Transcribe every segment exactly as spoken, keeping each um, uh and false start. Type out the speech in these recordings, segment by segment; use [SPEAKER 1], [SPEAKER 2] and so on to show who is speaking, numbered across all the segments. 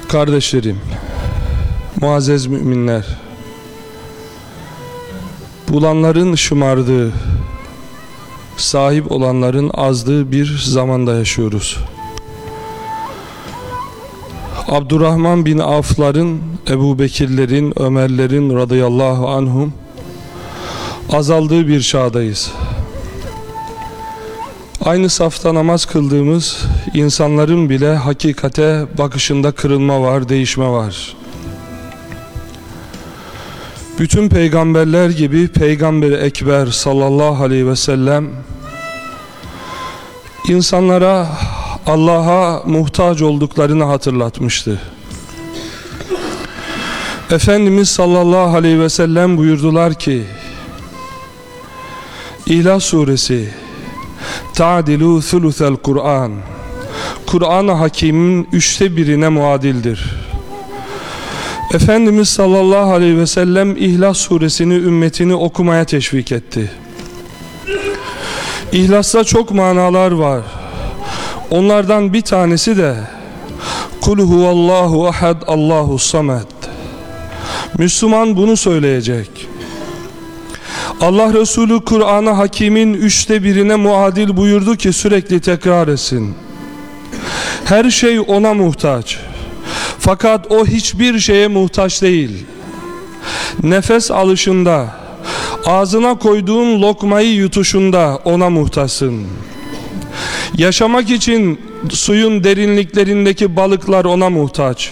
[SPEAKER 1] Kardeşlerim, muazzez müminler, bulanların şımardığı, sahip olanların azdığı bir zamanda yaşıyoruz. Abdurrahman bin Avf'ların, Ebu Bekirlerin, Ömerlerin radıyallahu anhum azaldığı bir çağdayız. Aynı safta namaz kıldığımız insanların bile hakikate bakışında kırılma var, değişme var. Bütün peygamberler gibi Peygamber-i Ekber sallallahu aleyhi ve sellem insanlara Allah'a muhtaç olduklarını hatırlatmıştı. Efendimiz sallallahu aleyhi ve sellem buyurdular ki, İhlas suresi ta'dilu thuluthel Kur'an, Kur'an-ı Hakim'in üçte birine muadildir. Efendimiz sallallahu aleyhi ve sellem İhlas suresini ümmetini okumaya teşvik etti. İhlas'ta çok manalar var. Onlardan bir tanesi de Kul huvallahu ahad Allahu samed. Müslüman bunu söyleyecek. Allah Resulü Kur'an-ı Hakim'in üçte birine muadil buyurdu ki sürekli tekrar etsin. Her şey ona muhtaç. Fakat o hiçbir şeye muhtaç değil. Nefes alışında, ağzına koyduğun lokmayı yutuşunda ona muhtaçsın. Yaşamak için suyun derinliklerindeki balıklar ona muhtaç.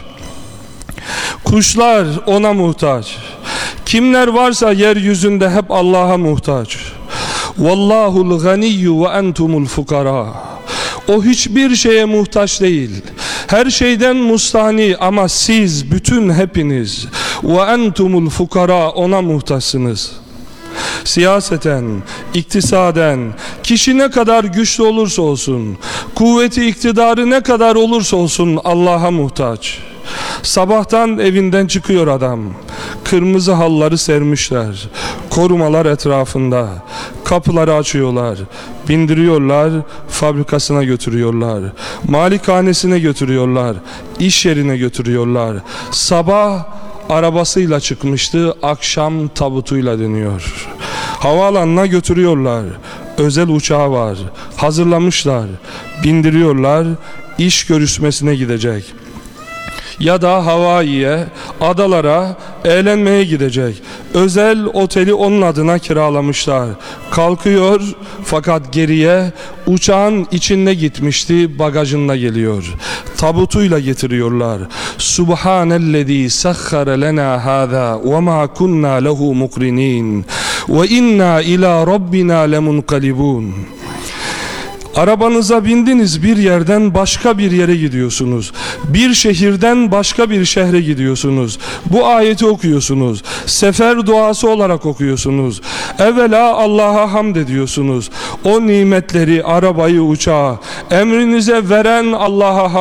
[SPEAKER 1] Kuşlar ona muhtaç. Kimler varsa yeryüzünde hep Allah'a muhtaç. Vallahul ganiyyu ve entumul fukara. O hiçbir şeye muhtaç değil. Her şeyden mustahni ama siz bütün hepiniz ve entumul fukara ona muhtaçsınız. Siyaseten, iktisaden, kişi ne kadar güçlü olursa olsun, kuvveti iktidarı ne kadar olursa olsun Allah'a muhtaç. Sabahtan evinden çıkıyor adam, kırmızı halları sermişler, korumalar etrafında, kapıları açıyorlar, bindiriyorlar, fabrikasına götürüyorlar, malikanesine götürüyorlar, iş yerine götürüyorlar. Sabah arabasıyla çıkmıştı, akşam tabutuyla dönüyor. Havaalanına götürüyorlar, özel uçağı var, hazırlamışlar, bindiriyorlar, iş görüşmesine gidecek. Ya da Hawaii'ye, adalara eğlenmeye gidecek. Özel oteli onun adına kiralamışlar. Kalkıyor fakat geriye uçağın içinde gitmişti, bagajında geliyor. Tabutuyla getiriyorlar. Subhanellezî sahhara lena hâzâ ve mâ kunnâ lehu mukrinin ve inna ilâ rabbina lemunqalibun. Arabanıza bindiniz, bir yerden başka bir yere gidiyorsunuz. Bir şehirden başka bir şehre gidiyorsunuz. Bu ayeti okuyorsunuz. Sefer duası olarak okuyorsunuz. Evvela Allah'a hamd ediyorsunuz. O nimetleri, arabayı, uçağı emrinize veren Allah'a hamd